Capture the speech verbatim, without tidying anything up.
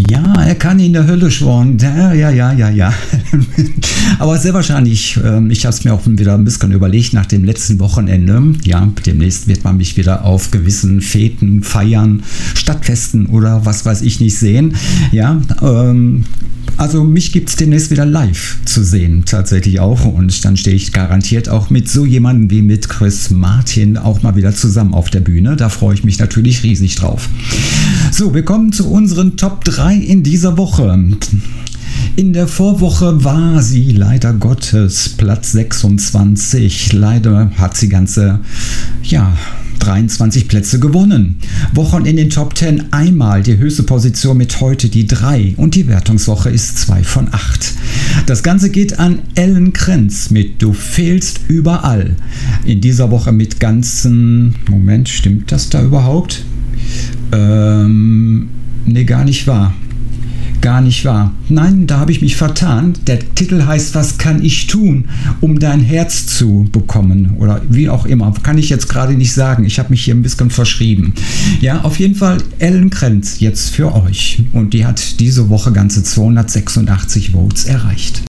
Ja, er kann in der Hölle schworen. Ja, ja, ja, ja, ja. Aber sehr wahrscheinlich, ähm, ich habe es mir auch wieder ein bisschen überlegt nach dem letzten Wochenende. Ja, demnächst wird man mich wieder auf gewissen Feten, Feiern, Stadtfesten oder was weiß ich nicht sehen. Ja, ähm, also mich gibt es demnächst wieder live zu sehen, tatsächlich auch. Und dann stehe ich garantiert auch mit so jemandem wie mit Chris Martin auch mal wieder zusammen auf der Bühne. Da freue ich mich natürlich riesig drauf. So, wir kommen zu unseren Top drei in dieser Woche. In der Vorwoche war sie leider Gottes Platz sechsundzwanzig. Leider hat sie ganze, ja, dreiundzwanzig Plätze gewonnen. Wochen in den Top zehn einmal die höchste Position mit heute die drei und die Wertungswoche ist zwei von acht. Das Ganze geht an Ellen Krenz mit Du fehlst überall. In dieser Woche mit ganzen... Moment, stimmt das da überhaupt? Ähm, nee, gar nicht wahr. Gar nicht wahr. Nein, da habe ich mich vertan. Der Titel heißt Was kann ich tun, um dein Herz zu bekommen? Oder wie auch immer. Kann ich jetzt gerade nicht sagen. Ich habe mich hier ein bisschen verschrieben. Ja, auf jeden Fall Ellen Krenz jetzt für euch. Und die hat diese Woche ganze zweihundertsechsundachtzig Votes erreicht.